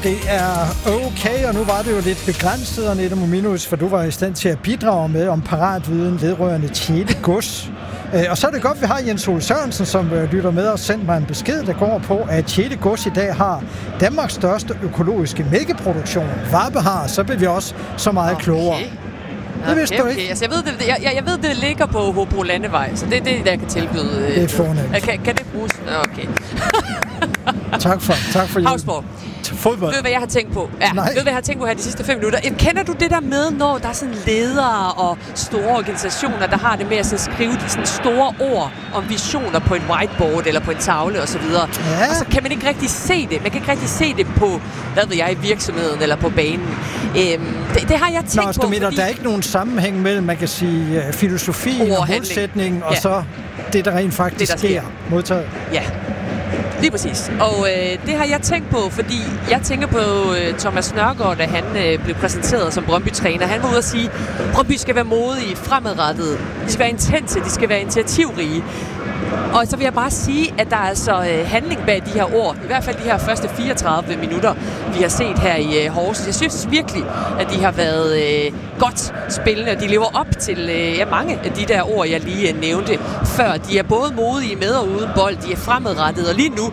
Det er okay, og nu var det jo lidt begrænset, Annette Mominus, for du var i stand til at bidrage med om paratviden vedrørende Tjele Gods. Og så er det godt, at vi har Jens Ole Sørensen, som lytter med og sendt mig en besked, der går på, at Tjele Gods i dag har Danmarks største økologiske mælkeproduktion. Varpe har, så bliver vi også så meget klogere. Det vidste du ikke. Altså, jeg ved, det ligger på Hobro Landevej, så det er det, jeg kan tilbyde. Det er fornemt. Kan det bruges? Okay. Tak for Havsborg. Fodbold. Ved du, hvad jeg har tænkt på? Ja, ved du, hvad jeg har tænkt på her de sidste 5 minutter? Kender du det der med, når der er sådan ledere og store organisationer, der har det med at skrive de sådan store ord om visioner på en whiteboard eller på en tavle osv.? Ja. Og så kan man ikke rigtig se det. Man kan ikke rigtig se det på, hvad ved jeg, i virksomheden eller på banen. Det har jeg tænkt på, fordi der er ikke nogen sammenhæng mellem, man kan sige, filosofi og målsætning, og så det, der rent faktisk sker. Modtaget. Ja. Lige præcis. Og det har jeg tænkt på, fordi jeg tænker på Thomas Nørgaard, da han blev præsenteret som Brøndby-træner. Han var ude at sige, at Brøndby skal være modige, fremadrettede. De skal være intense, de skal være initiativrige. Og så vil jeg bare sige, at der er altså handling bag de her ord. I hvert fald de her første 34 minutter, vi har set her i Horsens. Jeg synes virkelig, at de har været godt spillende, og de lever op til mange af de der ord, jeg lige nævnte før. De er både modige med og uden bold. De er fremadrettede, og lige nu